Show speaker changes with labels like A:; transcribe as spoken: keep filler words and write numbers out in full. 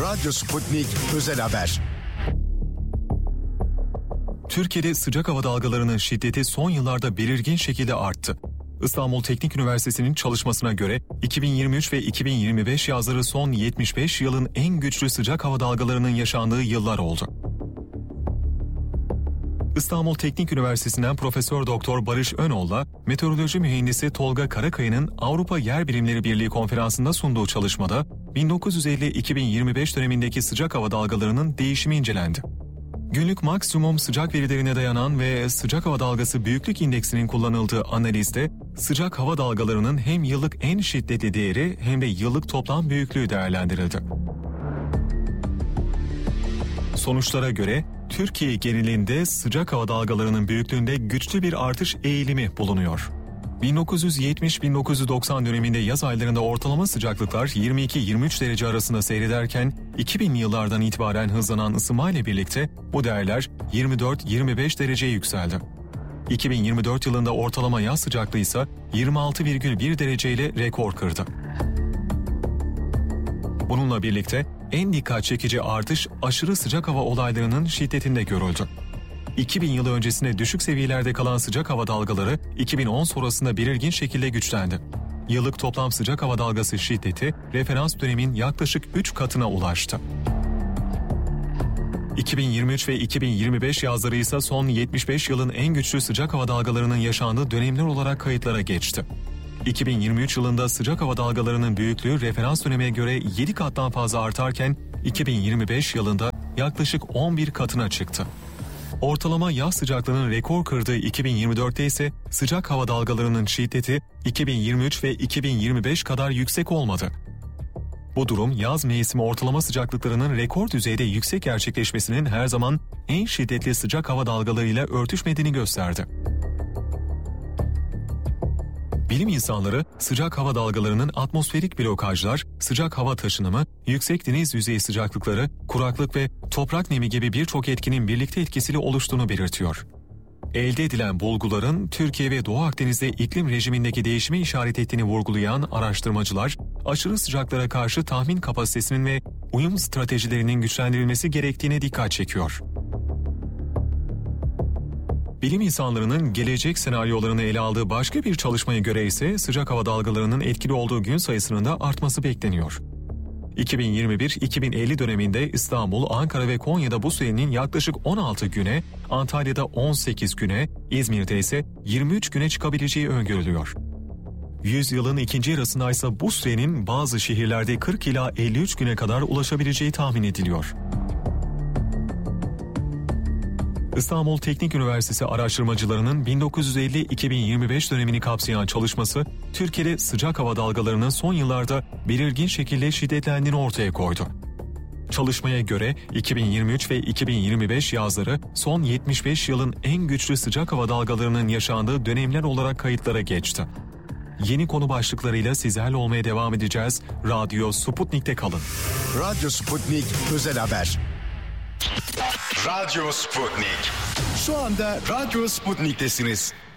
A: Radyo Sputnik Özel Haber.
B: Türkiye'de sıcak hava dalgalarının şiddeti son yıllarda belirgin şekilde arttı. İstanbul Teknik Üniversitesi'nin çalışmasına göre iki bin yirmi üç ve iki bin yirmi beş yazları son yetmiş beş yılın en güçlü sıcak hava dalgalarının yaşandığı yıllar oldu. İstanbul Teknik Üniversitesi'nden Profesör Doktor Barış Önol'la meteoroloji mühendisi Tolga Karakaya'nın Avrupa Yer Bilimleri Birliği konferansında sunduğu çalışmada bin dokuz yüz elli iki bin yirmi beş dönemindeki sıcak hava dalgalarının değişimi incelendi. Günlük maksimum sıcak verilerine dayanan ve sıcak hava dalgası büyüklük indeksinin kullanıldığı analizde sıcak hava dalgalarının hem yıllık en şiddetli değeri hem de yıllık toplam büyüklüğü değerlendirildi. Sonuçlara göre Türkiye genelinde sıcak hava dalgalarının büyüklüğünde güçlü bir artış eğilimi bulunuyor. bin dokuz yüz yetmiş bin dokuz yüz doksan döneminde yaz aylarında ortalama sıcaklıklar yirmi iki yirmi üç derece arasında seyrederken iki binli yıllardan itibaren hızlanan ısınma ile birlikte bu değerler yirmi dört yirmi beş dereceye yükseldi. iki bin yirmi dört yılında ortalama yaz sıcaklığı ise yirmi altı virgül bir dereceyle rekor kırdı. Bununla birlikte en dikkat çekici artış aşırı sıcak hava olaylarının şiddetinde görüldü. iki bin yılı öncesine düşük seviyelerde kalan sıcak hava dalgaları iki bin on sonrasında belirgin şekilde güçlendi. Yıllık toplam sıcak hava dalgası şiddeti referans dönemin yaklaşık üç katına ulaştı. iki bin yirmi üç ve iki bin yirmi beş yazları ise son yetmiş beş yılın en güçlü sıcak hava dalgalarının yaşandığı dönemler olarak kayıtlara geçti. iki bin yirmi üç yılında sıcak hava dalgalarının büyüklüğü referans döneme göre yedi kattan fazla artarken iki bin yirmi beş yılında yaklaşık on bir katına çıktı. Ortalama yaz sıcaklığının rekor kırdığı iki bin yirmi dörtte ise sıcak hava dalgalarının şiddeti iki bin yirmi üç ve iki bin yirmi beş kadar yüksek olmadı. Bu durum yaz mevsimi ortalama sıcaklıklarının rekor düzeyde yüksek gerçekleşmesinin her zaman en şiddetli sıcak hava dalgalarıyla örtüşmediğini gösterdi. Bilim insanları sıcak hava dalgalarının atmosferik blokajlar, sıcak hava taşınımı, yüksek deniz yüzeyi sıcaklıkları, kuraklık ve toprak nemi gibi birçok etkinin birlikte etkisiyle oluştuğunu belirtiyor. Elde edilen bulguların Türkiye ve Doğu Akdeniz'de iklim rejimindeki değişime işaret ettiğini vurgulayan araştırmacılar, aşırı sıcaklara karşı tahmin kapasitesinin ve uyum stratejilerinin güçlendirilmesi gerektiğine dikkat çekiyor. Bilim insanlarının gelecek senaryolarını ele aldığı başka bir çalışmaya göre ise sıcak hava dalgalarının etkili olduğu gün sayısının da artması bekleniyor. iki bin yirmi bir iki bin elli döneminde İstanbul, Ankara ve Konya'da bu sürenin yaklaşık on altı güne, Antalya'da on sekiz güne, İzmir'de ise yirmi üç güne çıkabileceği öngörülüyor. Yüzyılın ikinci yarısında ise bu sürenin bazı şehirlerde kırk ila elli üç güne kadar ulaşabileceği tahmin ediliyor. İstanbul Teknik Üniversitesi araştırmacılarının bin dokuz yüz elli iki bin yirmi beş dönemini kapsayan çalışması, Türkiye'de sıcak hava dalgalarının son yıllarda belirgin şekilde şiddetlendiğini ortaya koydu. Çalışmaya göre iki bin yirmi üç ve iki bin yirmi beş yazları son yetmiş beş yılın en güçlü sıcak hava dalgalarının yaşandığı dönemler olarak kayıtlara geçti. Yeni konu başlıklarıyla sizlerle olmaya devam edeceğiz. Radyo Sputnik'te kalın.
A: Radyo Sputnik Özel Haber.
C: Radyo Sputnik.
A: Şu anda Radyo Sputnik'tesiniz.